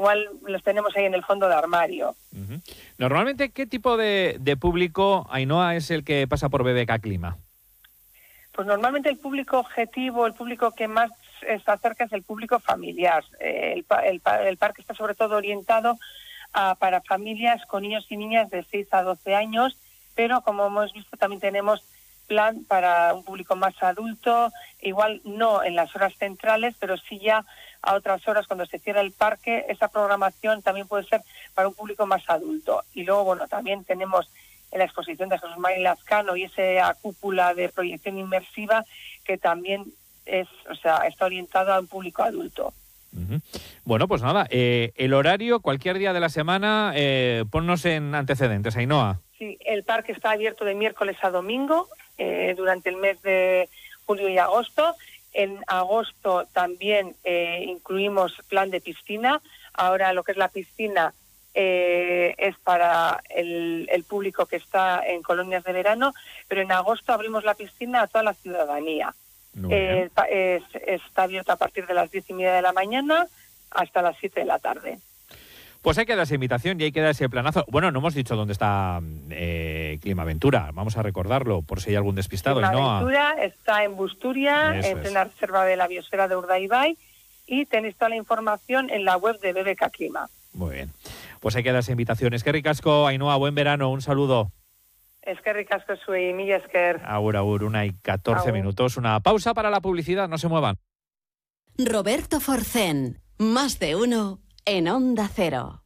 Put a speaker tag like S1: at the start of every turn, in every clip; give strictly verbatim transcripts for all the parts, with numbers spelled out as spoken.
S1: igual los tenemos ahí en el fondo de armario.
S2: Uh-huh. Normalmente, ¿qué tipo de, de público, Ainhoa, es el que pasa por B B K Clima?
S1: Pues normalmente el público objetivo, el público que más está cerca es el público familiar. Eh, el, el, el parque está sobre todo orientado a, para familias con niños y niñas de seis a doce años, pero como hemos visto también tenemos plan para un público más adulto, igual no en las horas centrales, pero sí ya a otras horas cuando se cierra el parque. Esa programación también puede ser para un público más adulto. Y luego, bueno, también tenemos en la exposición de Jesús María Lazcano y esa cúpula de proyección inmersiva que también es, o sea, está orientado a un público adulto.
S2: Uh-huh. Bueno, pues nada, eh, el horario, cualquier día de la semana, eh, ponnos en antecedentes, Ainhoa.
S1: Sí, el parque está abierto de miércoles a domingo eh, durante el mes de julio y agosto. En agosto también eh, incluimos plan de piscina. Ahora lo que es la piscina eh, es para el, el público que está en colonias de verano, pero en agosto abrimos la piscina a toda la ciudadanía. Eh, es, está abierto a partir de las diez y media de la mañana hasta las siete de la tarde.
S2: Pues hay que dar esa invitación y hay que dar ese planazo. Bueno, no hemos dicho dónde está eh, Climaventura. Vamos a recordarlo por si hay algún despistado.
S1: Climaventura, ¿no? Está en Busturia, Eso en plena es. reserva de la biosfera de Urdaibai, y tenéis toda la información en la web de B B K Clima.
S2: Muy bien. Pues hay que dar esa invitación. Es que ricasco, Ainhoa, buen verano, un saludo.
S1: Es que ricasco sui, milla esker.
S2: Agur, agur, una y catorce
S1: Agur.
S2: minutos. Una pausa para la publicidad, no se muevan.
S3: Roberto Forcén, más de uno en Onda Cero.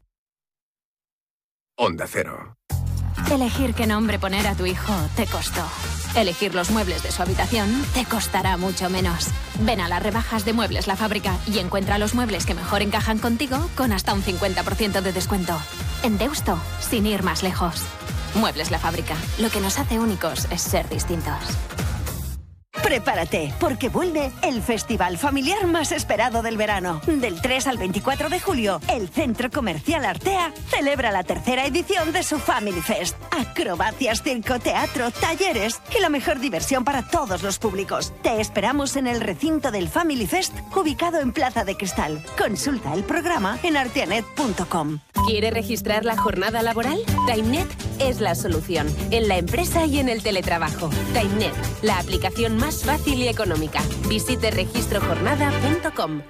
S4: Onda Cero.
S5: Elegir qué nombre poner a tu hijo te costó. Elegir los muebles de su habitación te costará mucho menos. Ven a las rebajas de Muebles La Fábrica y encuentra los muebles que mejor encajan contigo con hasta un cincuenta por ciento de descuento. En Deusto, sin ir más lejos. Muebles La Fábrica. Lo que nos hace únicos es ser distintos.
S6: Prepárate, porque vuelve el festival familiar más esperado del verano. Del tres al veinticuatro de julio, el Centro Comercial Artea celebra la tercera edición de su Family Fest. Acrobacias, circo, teatro, talleres y la mejor diversión para todos los públicos. Te esperamos en el recinto del Family Fest, ubicado en Plaza de Cristal. Consulta el programa en arteanet punto com.
S3: ¿Quiere registrar la jornada laboral? TimeNet es la solución, en la empresa y en el teletrabajo. TimeNet, la aplicación más fácil y económica. Visite registro jornada punto com.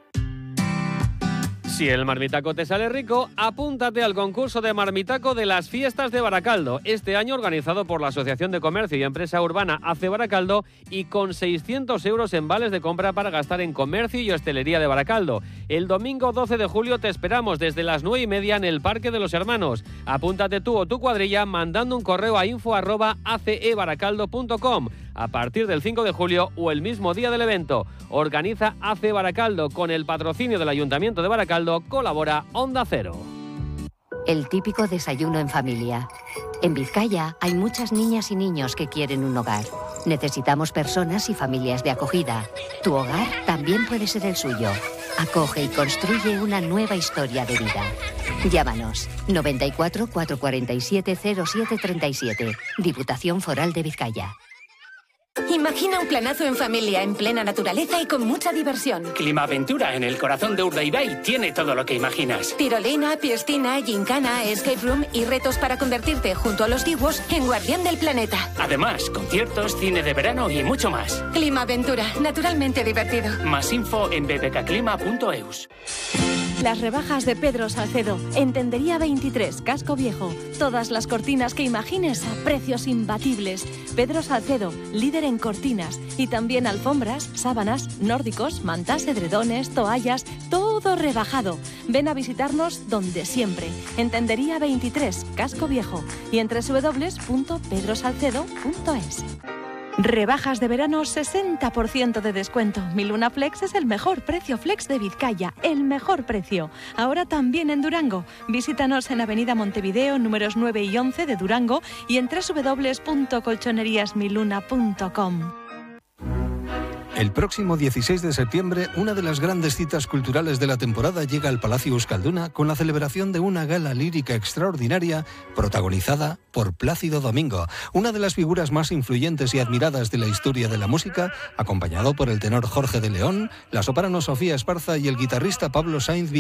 S7: Si el marmitaco te sale rico, apúntate al concurso de marmitaco de las fiestas de Baracaldo, este año organizado por la Asociación de Comercio y Empresa Urbana A C E Baracaldo y con seiscientos euros en vales de compra para gastar en comercio y hostelería de Baracaldo. El domingo doce de julio te esperamos desde las nueve y media en el Parque de los Hermanos. Apúntate tú o tu cuadrilla mandando un correo a info arroba a c e baracaldo punto com a partir del cinco de julio o el mismo día del evento. Organiza A C E Baracaldo con el patrocinio del Ayuntamiento de Baracaldo. Colabora Onda Cero.
S8: El típico desayuno en familia. En Vizcaya hay muchas niñas y niños que quieren un hogar. Necesitamos personas y familias de acogida. Tu hogar también puede ser el suyo. Acoge y construye una nueva historia de vida. Llámanos noventa y cuatro, cuatrocientos cuarenta y siete, cero siete treinta y siete. Diputación Foral de Vizcaya.
S3: Imagina un planazo en familia, en plena naturaleza y con mucha diversión.
S9: Climaventura en el corazón de Urdaibai tiene todo lo que imaginas.
S3: Tirolina, piscina, gincana, escape room y retos para convertirte junto a los dibuos en guardián del planeta.
S9: Además, conciertos, cine de verano y mucho más.
S3: Climaventura, naturalmente divertido.
S9: Más info en b b k clima punto e u s.
S10: Las rebajas de Pedro Salcedo, en Tendería veintitrés, Casco Viejo. Todas las cortinas que imagines a precios imbatibles. Pedro Salcedo, líder en cortinas. Y también alfombras, sábanas, nórdicos, mantas, edredones, toallas, todo rebajado. Ven a visitarnos donde siempre. En Tendería veintitrés, Casco Viejo. Y en doble u doble u doble u punto pedro salcedo punto es. Rebajas de verano, sesenta por ciento de descuento. Mi Luna Flex es el mejor precio flex de Vizcaya, el mejor precio. Ahora también en Durango. Visítanos en Avenida Montevideo, números nueve y once de Durango y en doble u doble u doble u punto colchonerías mi luna punto com.
S11: El próximo dieciséis de septiembre, una de las grandes citas culturales de la temporada llega al Palacio Euskalduna con la celebración de una gala lírica extraordinaria protagonizada por Plácido Domingo, una de las figuras más influyentes y admiradas de la historia de la música, acompañado por el tenor Jorge de León, la soprano Sofía Esparza y el guitarrista Pablo Sainz